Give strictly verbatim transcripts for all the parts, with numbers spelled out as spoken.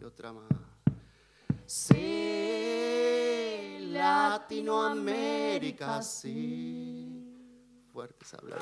otra más. Sí, Latinoamérica, sí. Fuertes aplausos.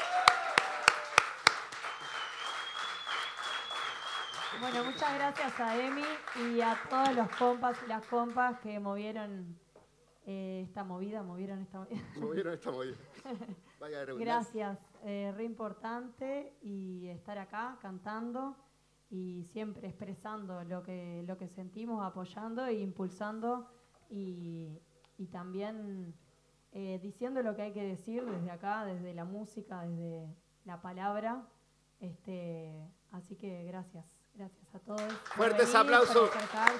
Bueno, muchas gracias a Emi y a todos los compas y las compas que movieron eh, esta movida, movieron esta movida. Movieron esta movida. Vaya de redundancia. Gracias, eh, re importante y estar acá cantando y siempre expresando lo que, lo que sentimos, apoyando e impulsando y, y también eh, diciendo lo que hay que decir desde acá, desde la música, desde la palabra. Este, así que gracias, gracias a todos. Fuertes aplausos. Gracias.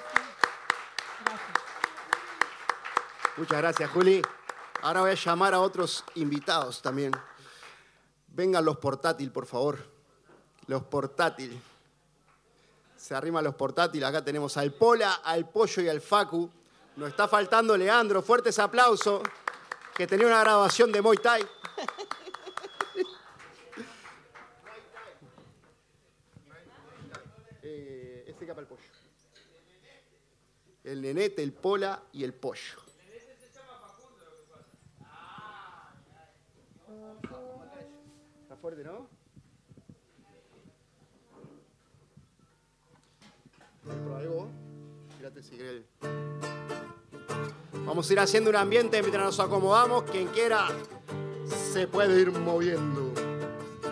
Muchas gracias, Juli. Ahora voy a llamar a otros invitados también. Vengan los portátil, por favor. Los portátil. Se arriman los portátil. Acá tenemos al Pola, al Pollo y al Facu. Nos está faltando Leandro. Fuertes aplausos. Que tenía una grabación de Muay Thai. eh, ese capa el pollo. El Nenete, el Pola y el Pollo. Está fuerte, ¿no? Prueba. Fíjate si querés. Vamos a ir haciendo un ambiente mientras nos acomodamos. Quien quiera se puede ir moviendo.